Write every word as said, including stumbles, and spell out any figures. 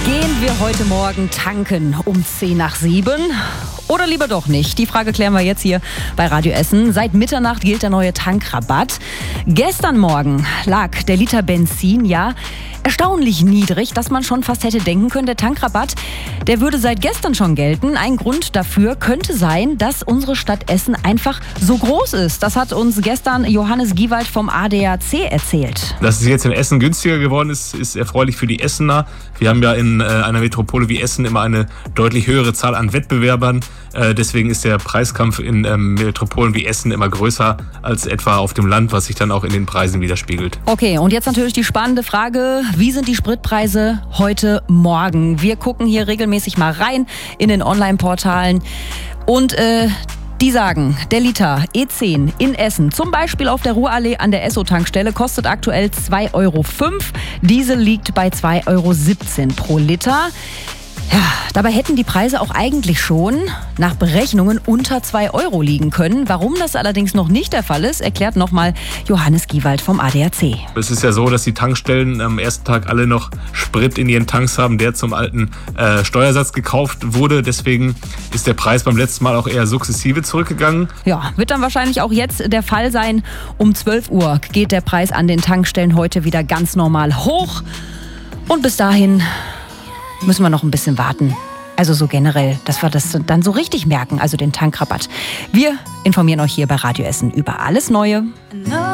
Gehen wir heute Morgen tanken um zehn nach sieben? Oder lieber doch nicht? Die Frage klären wir jetzt hier bei Radio Essen. Seit Mitternacht gilt der neue Tankrabatt. Gestern Morgen lag der Liter Benzin ja erstaunlich niedrig, dass man schon fast hätte denken können, der Tankrabatt, der würde seit gestern schon gelten. Ein Grund dafür könnte sein, dass unsere Stadt Essen einfach so groß ist. Das hat uns gestern Johannes Giewald vom A D A C erzählt. Dass es jetzt in Essen günstiger geworden ist, ist erfreulich für die Essener. Wir haben ja in äh, einer Metropole wie Essen immer eine deutlich höhere Zahl an Wettbewerbern. Äh, deswegen ist der Preiskampf in ähm, Metropolen wie Essen immer größer als etwa auf dem Land, was sich dann auch in den Preisen widerspiegelt. Okay, und jetzt natürlich die spannende Frage, wie sind die Spritpreise heute Morgen? Wir gucken hier regelmäßig mal rein in den Online-Portalen und äh, die sagen, der Liter E zehn in Essen, zum Beispiel auf der Ruhrallee an der Esso-Tankstelle, kostet aktuell zwei Euro fünf. Diesel liegt bei zwei Euro siebzehn pro Liter. Ja, dabei hätten die Preise auch eigentlich schon nach Berechnungen unter zwei Euro liegen können. Warum das allerdings noch nicht der Fall ist, erklärt nochmal Johannes Giewald vom A D A C. Es ist ja so, dass die Tankstellen am ersten Tag alle noch Sprit in ihren Tanks haben, der zum alten äh, Steuersatz gekauft wurde. Deswegen ist der Preis beim letzten Mal auch eher sukzessive zurückgegangen. Ja, wird dann wahrscheinlich auch jetzt der Fall sein. Um zwölf Uhr geht der Preis an den Tankstellen heute wieder ganz normal hoch. Und bis dahin müssen wir noch ein bisschen warten. Also so generell, dass wir das dann so richtig merken, also den Tankrabatt. Wir informieren euch hier bei Radio Essen über alles Neue.